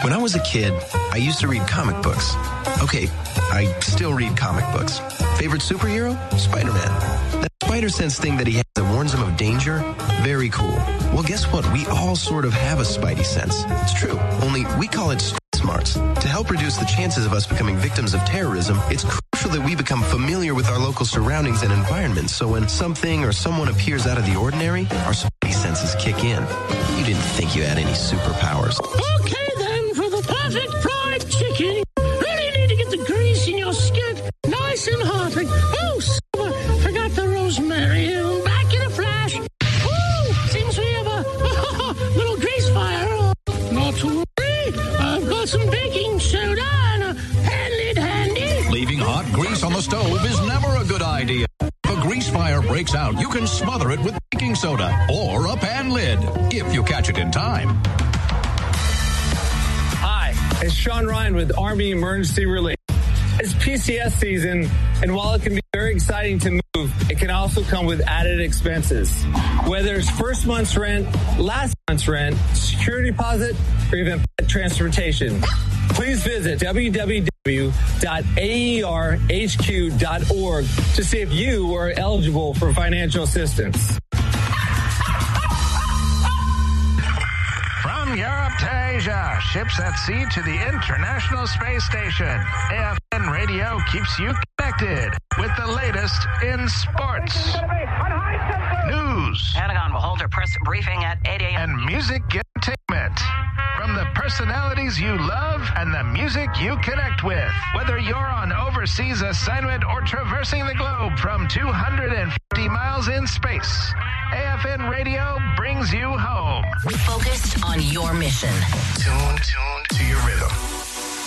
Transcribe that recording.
When I was a kid, I used to read comic books. Okay, I still read comic books. Favorite superhero? Spider-Man. That spider sense thing that he has that warns him of danger? Very cool. Well, guess what? We all sort of have a spidey sense. It's true, only we call it street smarts. To help reduce the chances of us becoming victims of terrorism, it's crucial that we become familiar with our local surroundings and environment, so when something or someone appears out of the ordinary, our spidey senses kick in. You didn't think you had any superpowers. Okay then, for the perfect fried chicken, really need to get the grease in your skillet nice and hot. Oh, forgot the rosemary. Back in a flash. Ooh, seems we have a little grease fire. Not to worry, I've got some baking soda and a hand lid handy. Leaving hot grease on the stove is never a good idea. If a grease fire breaks out, you can smother it with baking soda or a pan lid, if you catch it in time. Hi, it's Sean Ryan with Army Emergency Relief. It's PCS season, and while it can be very exciting to move, it can also come with added expenses. Whether it's first month's rent, last month's rent, security deposit, or even transportation, please visit www.aerhq.org to see if you are eligible for financial assistance. From Europe to Asia, ships at sea to the International Space Station, AFN Radio keeps you connected with the latest in sports, news, Pentagon will hold a press briefing at 8 a.m. and music entertainment. From the personalities you love and the music you connect with. Whether you're on overseas assignment or traversing the globe from 250 miles in space, AFN Radio brings you home. Focused on your mission. Tuned to your rhythm.